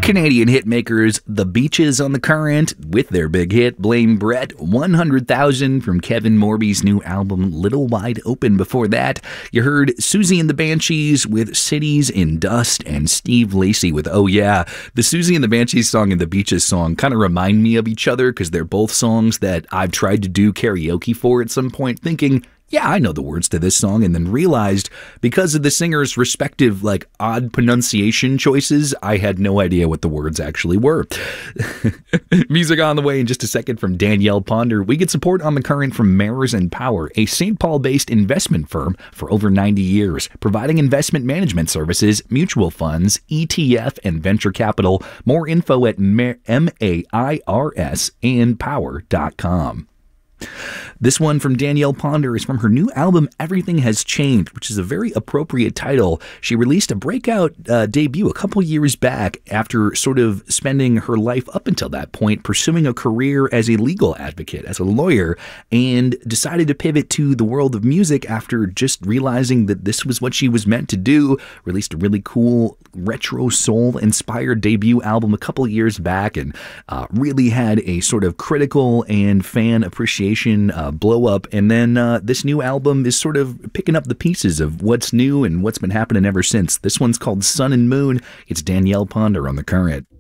Canadian hitmakers The Beaches on the Current with their big hit Blame Brett, 100,000 from Kevin Morby's new album Little Wide Open. Before that, you heard Susie and the Banshees with Cities in Dust and Steve Lacy with Oh Yeah. The Susie and the Banshees song and the Beaches song kind of remind me of each other because they're both songs that I've tried to do karaoke for at some point, thinking, yeah, I know the words to this song, and then realized because of the singer's respective, odd pronunciation choices, I had no idea what the words actually were. Music on the way in just a second from Danielle Ponder. We get support on the current from Mares and Power, a St. Paul-based investment firm for over 90 years, providing investment management services, mutual funds, ETF, and venture capital. More info at MAIRSandpower.com. This one from Danielle Ponder is from her new album, Everything Has Changed, which is a very appropriate title. She released a breakout debut a couple years back after sort of spending her life up until that point pursuing a career as a legal advocate, as a lawyer, and decided to pivot to the world of music after just realizing that this was what she was meant to do. Released a really cool retro soul-inspired debut album a couple years back and really had a sort of critical and fan appreciation blow up, and then this new album is sort of picking up the pieces of what's new and what's been happening ever since. This one's called Sun and Moon. It's Danielle Ponder on The Current.